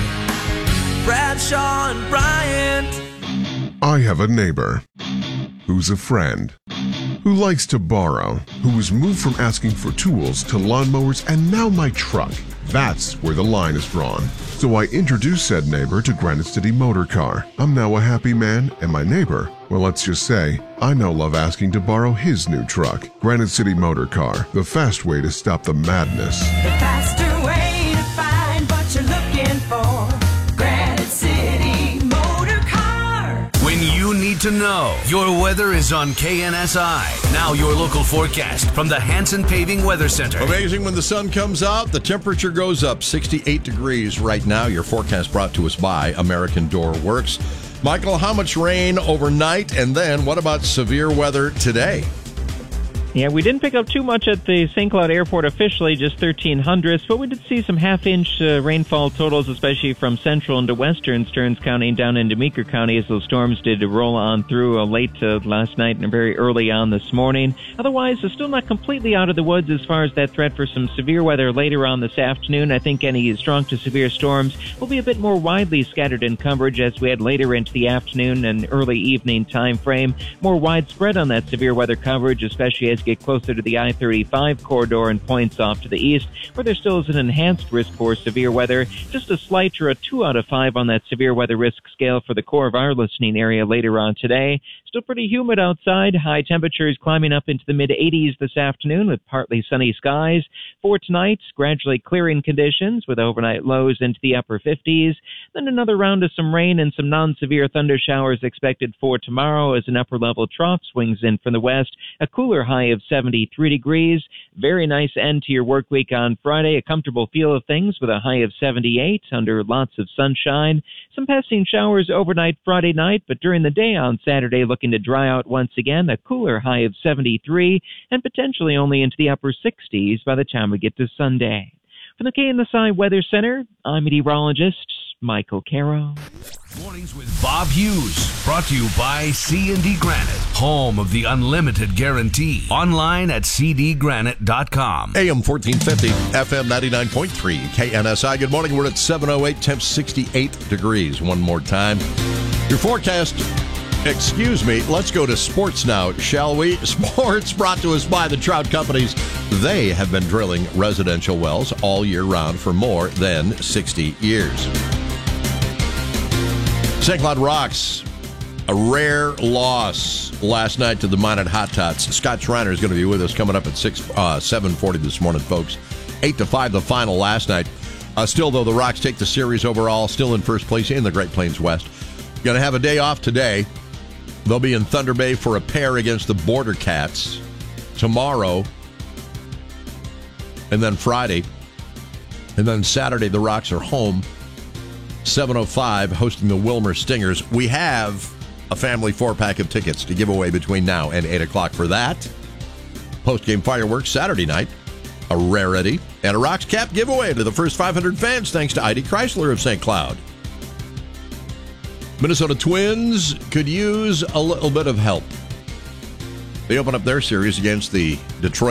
Bradshaw & Bryant. I have a neighbor who's a friend, who likes to borrow, who was moved from asking for tools to lawnmowers and now my truck. That's where the line is drawn. So I introduced said neighbor to Granite City Motor Car. I'm now a happy man, and my neighbor, well, let's just say, I now love asking to borrow his new truck. Granite City Motor Car, the fast way to stop the madness. The faster way to find what you're looking for. Granite City Motor Car. When you need to know, your weather is on KNSI. Now your local forecast from the Hanson Paving Weather Center. Amazing when the sun comes out, the temperature goes up 68 degrees right now. Your forecast brought to us by American Door Works. Michael, how much rain overnight? And then what about severe weather today? Yeah, we didn't pick up too much at the St. Cloud Airport officially, just 1,300ths, but we did see some half-inch rainfall totals, especially from central into western Stearns County and down into Meeker County as those storms did roll on through late last night and very early on this morning. Otherwise, it's still not completely out of the woods as far as that threat for some severe weather later on this afternoon. I think any strong to severe storms will be a bit more widely scattered in coverage as we head later into the afternoon and early evening time frame. More widespread on that severe weather coverage, especially as get closer to the I-35 corridor and points off to the east, where there still is an enhanced risk for severe weather. Just a slight or a 2 out of 5 on that severe weather risk scale for the core of our listening area later on today. Still pretty humid outside. High temperatures climbing up into the mid-80s this afternoon with partly sunny skies. For tonight, gradually clearing conditions with overnight lows into the upper 50s. Then another round of some rain and some non-severe thunder showers expected for tomorrow as an upper-level trough swings in from the west. A cooler high of 73 degrees. Very nice end to your work week on Friday. A comfortable feel of things with a high of 78 under lots of sunshine. Some passing showers overnight Friday night, but during the day on Saturday looking to dry out once again. A cooler high of 73 and potentially only into the upper 60s by the time we get to Sunday. From the KNSI Weather Center, I'm meteorologist Michael Caro. Mornings with Bob Hughes, brought to you by C&D Granite, home of the unlimited guarantee. Online at cdgranite.com. AM 1450, FM 99.3, KNSI. Good morning. We're at 7:08, temp 68 degrees. One more time. Your forecast, excuse me, let's go to sports now, shall we? Sports brought to us by the Trout Companies. They have been drilling residential wells all year round for more than 60 years. St. Cloud Rocks, a rare loss last night to the Minot Hot Tots. Scott Schreiner is going to be with us coming up at 7:40 this morning, folks. 8-5 the final last night. Still, though, the Rocks take the series overall, still in first place in the Great Plains West. Going to have a day off today. They'll be in Thunder Bay for a pair against the Border Cats tomorrow, and then Friday. And then Saturday, the Rocks are home. 7:05, hosting the Wilmer Stingers. We have a family 4-pack of tickets to give away between now and 8 o'clock for that. Post-game fireworks Saturday night, a rarity, and a Rocks cap giveaway to the first 500 fans thanks to ID Chrysler of St. Cloud. Minnesota Twins could use a little bit of help. They open up their series against the Detroit